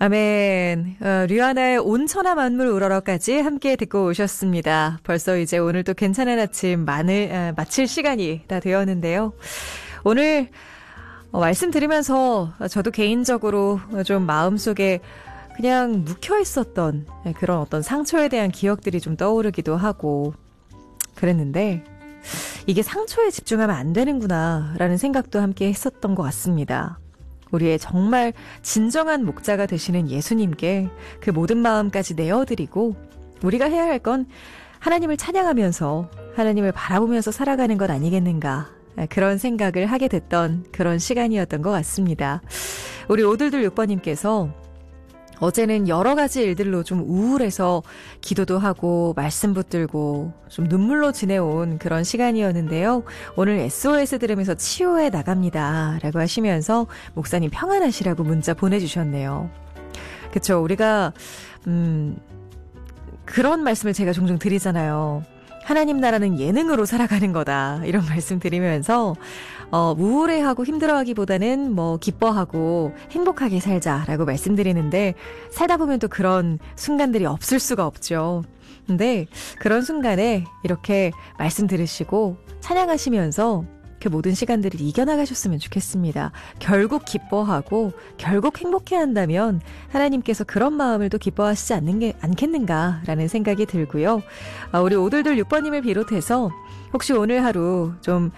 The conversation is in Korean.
아멘. 류하나의 온천하 만물 우러러까지 함께 듣고 오셨습니다. 벌써 이제 오늘 또 괜찮은 아침 마칠 시간이 다 되었는데요. 오늘 말씀 들으면서 저도 개인적으로 좀 마음속에 그냥 묵혀 있었던 그런 어떤 상처에 대한 기억들이 좀 떠오르기도 하고 그랬는데 이게 상처에 집중하면 안 되는구나 라는 생각도 함께 했었던 것 같습니다. 우리의 정말 진정한 목자가 되시는 예수님께 그 모든 마음까지 내어드리고 우리가 해야 할 건 하나님을 찬양하면서 하나님을 바라보면서 살아가는 것 아니겠는가, 그런 생각을 하게 됐던 그런 시간이었던 것 같습니다. 우리 오들들 6번님께서 어제는 여러 가지 일들로 좀 우울해서 기도도 하고 말씀 붙들고 좀 눈물로 지내온 그런 시간이었는데요. 오늘 SOS 들으면서 치유해 나갑니다 라고 하시면서 목사님 평안하시라고 문자 보내주셨네요. 그쵸, 우리가 그런 말씀을 제가 종종 드리잖아요. 하나님 나라는 예능으로 살아가는 거다, 이런 말씀 드리면서 우울해하고 힘들어하기보다는 기뻐하고 행복하게 살자라고 말씀드리는데, 살다 보면 또 그런 순간들이 없을 수가 없죠. 근데 그런 순간에 이렇게 말씀 들으시고 찬양하시면서 그 모든 시간들을 이겨나가셨으면 좋겠습니다. 결국 기뻐하고 결국 행복해야 한다면 하나님께서 그런 마음을 또 기뻐하시지 않겠는가라는 생각이 들고요. 우리 오돌돌 6번님을 비롯해서 혹시 오늘 하루 좀